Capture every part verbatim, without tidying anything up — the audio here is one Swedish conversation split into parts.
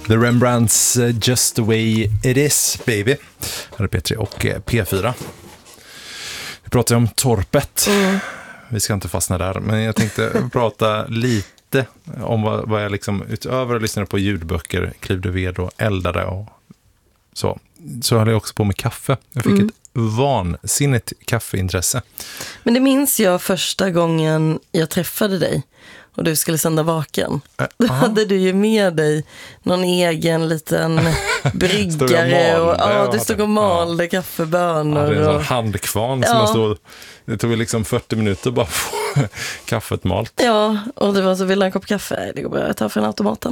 The Rembrandts uh, Just the Way It Is, Baby. Här är P tre och uh, P fyra. Vi pratar om torpet. Mm. Vi ska inte fastna där, men jag tänkte prata lite om vad, vad jag liksom utöver att lyssna på ljudböcker, klivde ved och eldade och så. Så höll jag också på med kaffe. Jag fick mm. ett vansinnigt kaffeintresse. Men det minns jag första gången jag träffade dig och du skulle sända Vaken. Äh, Då aha. hade du ju med dig någon egen liten bryggare. och, ja, du stod och malde ja. kaffebönor. Ja, det är en sån och... handkvarn som ja. stod... Det tog liksom fyrtio minuter bara få kaffet malt. Ja, och det var så, vill du en kopp kaffe? Det går bra, jag tar från automaten.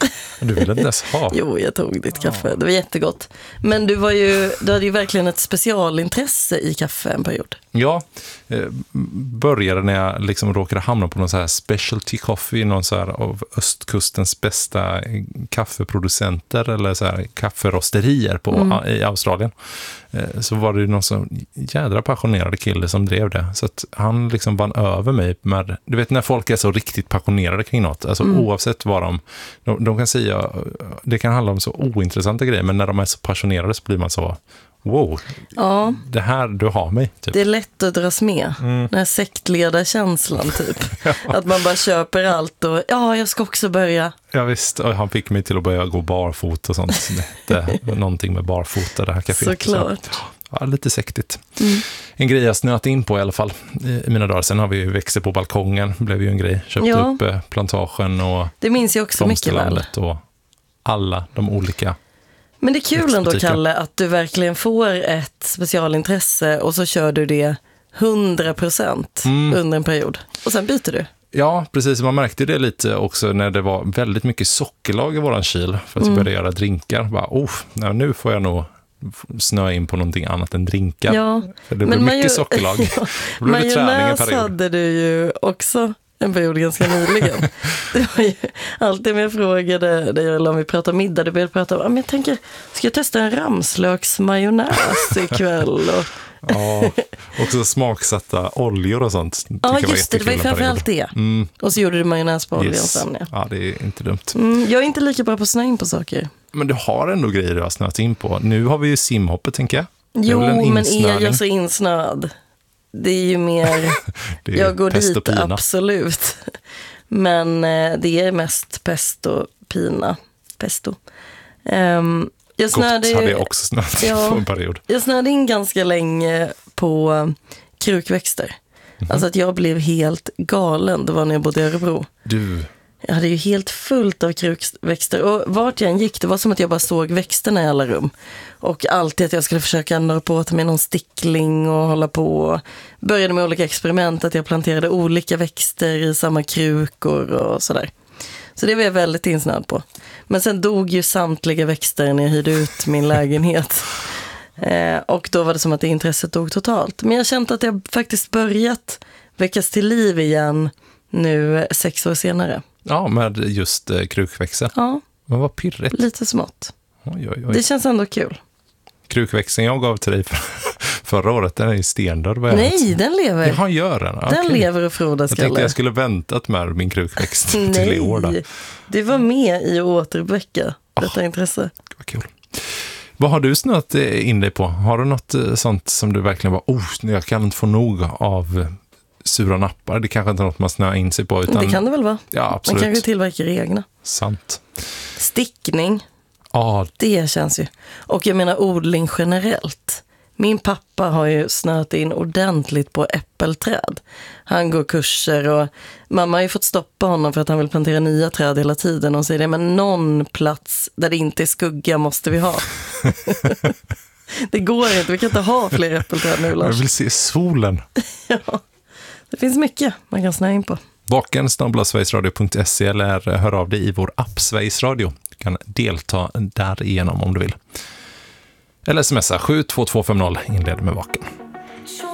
Du ville inte ens ha. Jo, jag tog ditt kaffe. Det var jättegott. Men du var ju, du hade ju verkligen ett specialintresse i kaffe en period. Ja, eh, började när jag liksom råkade hamna på någon så här specialty coffee, någon så här av östkustens bästa kaffeproducenter eller så här kafferosterier på, mm. i Australien. Eh, så var det ju någon så jädra passionerad kille som drev det. Så att han liksom vann över mig med, du vet när folk är så riktigt passionerade kring något, alltså mm. oavsett vad de, de, de kan säga, det kan handla om så ointressanta grejer, men när de är så passionerade så blir man så wow, ja. det här du har mig. Typ. Det är lätt att dras med. Mm. Den här sektledarkänslan typ. ja. Att man bara köper allt och ja, jag ska också börja. Ja visst, och han fick mig till att börja gå barfot och sånt. Det är någonting med barfota, det här kaféet. Såklart. Så, ja, lite sektigt. Mm. En grej jag snöat in på i alla fall i mina dagar. Sen har vi ju växter på balkongen, blev ju en grej. Köpte ja. upp eh, plantagen och det minns jag också mycket väl. Och alla de olika. Men det är kul ändå, Kalle, att du verkligen får ett specialintresse och så kör du det hundra procent mm. under en period. Och sen byter du. Ja, precis. Man märkte det lite också när det var väldigt mycket sockerlag i våran kyl för att mm. börja göra drinkar. Bara, oh, nu får jag nog snöa in på någonting annat än drinkar. Ja. För det blev mycket ju... sockerlag. ja. Majonnäs hade du ju också en period ganska nyligen. Det var ju alltid med jag frågade dig om vi pratade middag, du började prata om, jag tänker, ska jag testa en ramslöksmajonnäs ikväll? Och... ja, också smaksatta oljor och sånt. Ja, just det, det var ju framförallt det. Mm. Och så gjorde du majonnäs på oljan yes. sen. Ja. ja, det är inte dumt. Mm, jag är inte lika bra på att snöa in på saker. Men du har ändå grejer du har snöat in på. Nu har vi ju simhoppet, tänker jag. Jo, men är jag så insnöad? Det är ju mer, är jag går dit, absolut. Men eh, det är mest pest och pina. Pesto. Um, jag snöade Gott hade jag också snöat ja, på en period. Jag snöade in ganska länge på krukväxter. Mm-hmm. Alltså att jag blev helt galen. Det var när jag bodde i Örebro. Du... Jag hade ju helt fullt av krukväxter och vart jag än gick, det var som att jag bara såg växterna i alla rum. Och alltid att jag skulle försöka nå på till mig någon stickling och hålla på. Började med olika experiment, att jag planterade olika växter i samma krukor och sådär. Så det var jag väldigt insnöad på. Men sen dog ju samtliga växter när jag hyrde ut min lägenhet. Eh, och då var det som att det intresset dog totalt. Men jag har känt att jag faktiskt börjat väckas till liv igen nu sex år senare. Ja, med just eh, krukväxter. Ja. Men vad pirrigt. Lite smått. Oj, oj, oj. Det känns ändå kul. Krukväxten jag gav till dig för, förra året, den är ju stendöd. Nej, den lever. Ja, gör den. Den okay. lever och frodas. Jag tänkte jag skulle väntat med min krukväxt Nej, till i år. Då. Det var med i att återuppväcka detta oh, intresse. Vad kul. Vad har du snöat in dig på? Har du något sånt som du verkligen var, oh, jag kan inte få nog av sura nappar? Det kanske inte är något man snöar in sig på. Utan... Det kan det väl vara. Ja, absolut. Man kanske tillverkar egna. Sant. Stickning. Ja. Det känns ju. Och jag menar odling generellt. Min pappa har ju snöat in ordentligt på äppelträd. Han går kurser och mamma har ju fått stoppa honom för att han vill plantera nya träd hela tiden. Och säger det, men någon plats där det inte är skugga måste vi ha. Det går inte, vi kan inte ha fler äppelträd nu, Lars. Jag vill se solen. Ja, det finns mycket man kan snöa in på. Vaken snabel-a sverigesradio punkt se eller hör av dig i vår app Sveriges Radio. Du kan delta där igenom om du vill. Eller smsa sju två två fem noll, inleder med Vaken.